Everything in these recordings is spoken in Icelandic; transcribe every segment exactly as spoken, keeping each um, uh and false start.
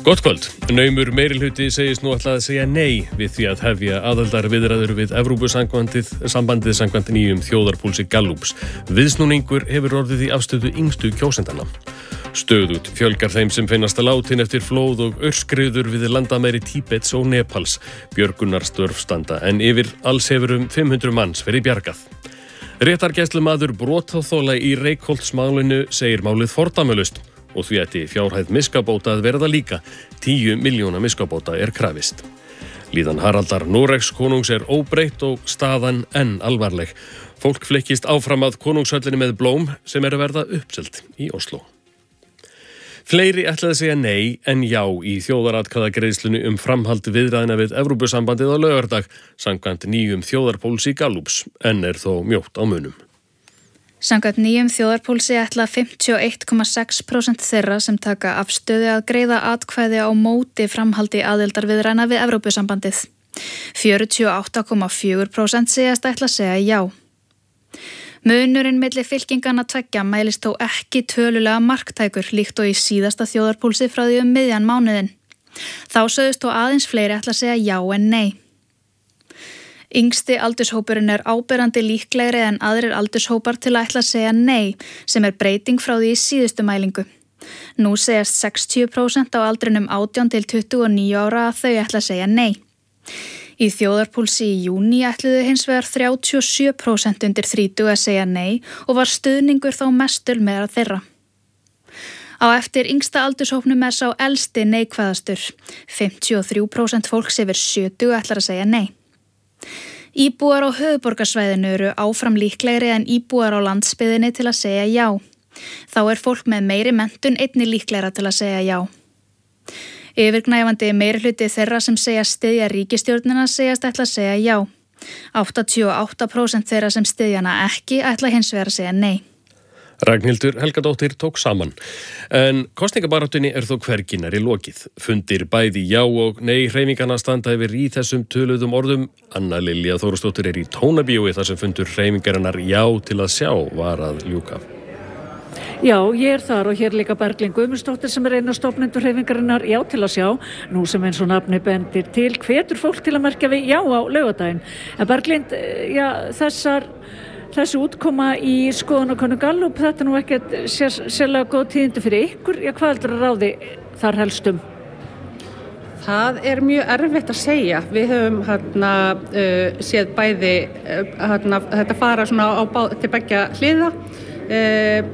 Gott kvöld. Naumur meirihluti segist nú ætla að segja nei við því að hefja aðildarviðræður við Evrópusambandið sambandið samkvæmt nýjum þjóðarpúlsi Gallups. Viðsnúningur hefur orðið í afstöðu yngstu kjósendana. Stöðugt fjölgar þeim sem finnast að látin eftir flóð og aurskriður við landamæri Tíbets og Nepals. Björgunarstörf standa en yfir alls hefur um fimm hundruð manns verið bjargað. Réttargæslumaður brotaþola í Reykholtsmálinu segir málið fordæmalaust. Og því ætti fjárhæð miskabóta að verða líka. Tíu milljóna miskabóta er krafist. Líðan Haraldar Noregs konungs er óbreytt og staðan enn alvarleg. Fólk flykkist áfram að konungshöllinni með blóm sem er að verða uppselt í Oslo. Fleiri ætlaði að segja nei en já í þjóðaratkvæðagreiðslunni um framhald viðræðna við Evrópusambandið á laugardag, samkvæmt nýjum þjóðarpúlsi Gallups, en er þó mjótt á munum. Samkvæmt nýjum þjóðarpúlsi ætla fimmtíu og eitt komma sex prósent þeirra sem taka afstöðu að greiða atkvæði á móti framhaldi aðildarviðræðna við Evrópusambandið. fjörutíu og átta komma fjögur prósent segjast ætla að segja já. Munurinn milli fylkinganna tveggja mælist þó ekki tölulega marktækur líkt og í síðasta þjóðarpúlsi frá því um miðjan mánuðin. Þá sögðust þó aðeins fleiri ætla að segja já en nei. Yngsti aldurshópurinn er áberandi líklegri en aðrir aldurshópar til að ætla að segja nei, sem er breyting frá því í síðustu mælingu. Nú segjast sextíu prósent á aldrinum átján til tuttugu og níu ára að þau ætla að segja nei. Í þjóðarpúlsi í júní ætluðu hins vegar þrjátíu og sjö prósent undir þrítugu að segja nei og var stuðningur þá mestur meðal þeirra. Á eftir yngsta aldurshópnum er sá elsti neikvæðastur. fimmtíu og þrjú prósent fólks yfir sjötugu ætlar að segja nei. Íbúar á höfuðborgarsvæðinu eru áfram líklegri en íbúar á landsbyggðinni til að segja já. Þá er fólk með meiri menntun einnig líklegra til að segja já. Yfirgnæfandi meirihluti þeirra sem segja styðja ríkisstjórnina segjast ætla að segja já. áttatíu og átta prósent þeirra sem styðja hana ekki ætla hins vegar að segja nei. Ragnhildur Helgadóttir tók saman. En kosningabaráttunni er þó hvergi nærri lokið. Fundir bæði já og nei hreyfinganna standa yfir í þessum töluðum orðum. Anna Lilja Þórusdóttir er í Tónabíói þar sem fundur hreyfingarinnar já til að sjá var að ljúka. Já, ég er þar og hér líka Berglind Guðmundsdóttir sem er einn af stofnendur hreyfingarinnar já til að sjá. Nú sem eins og nafni bendir til hvetur fólk til að merkja við já á laugardaginn. En Berglind, já, þessar Þessi útkoma í skoðanakönnun Gallup, þetta er nú ekkert sér, sérlega góð tíðindi fyrir ykkur. Já, hvað heldur að ráði þar helstum? Það er mjög erfitt að segja. Við höfum hérna, uh, séð bæði uh, hérna, þetta fara svona á bá, til beggja hliða. Uh,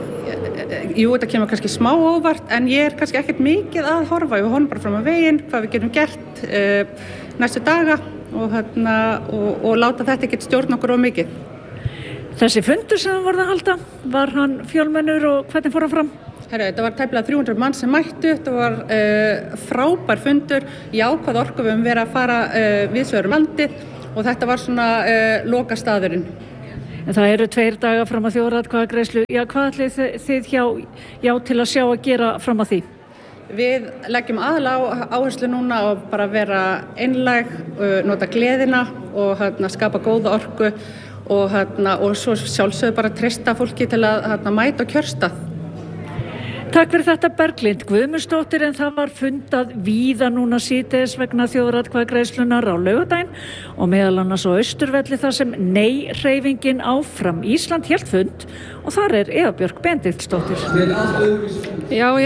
jú, þetta kemur kannski smá óvart, en ég er kannski ekkert mikið að horfa. Við horfum bara fram á veginn, hvað við getum gert uh, næstu daga og, hérna, og, og láta þetta ekkert stjórna okkur of mikið. Þessi fundur sem hann varð að halda, var hann fjölmennur og hvernig fór hann fram? Herra, þetta var tæplega þrjú hundruð mann sem mættu, þetta var uh, frábær fundur, jákvæð orku við höfum verið að fara uh, viðsvegar um landið og þetta var svona uh, loka staðurinn. En það eru tveir daga fram að þjóðaratkvæðagreiðslu. Já, hvað ætlið þið, þið hjá, já til að sjá að gera fram að því? Við leggjum aðalega áherslu núna á bara að vera einlæg, uh, nota gleðina og hérna, skapa góða orku og, hérna, og svo sjálfsögðu bara treysta fólki til að hérna, mæta og kjörstað. Takk fyrir þetta Berglind Guðmundsdóttir, en það var fundað víða núna síðdegis vegna þjóðaratkvæðagreiðslunnar á laugardaginn og meðal annars á Austurvelli þar sem nei hreyfingin áfram Ísland hélt fund og þar er Eva Björk Benediktsdóttir. Já,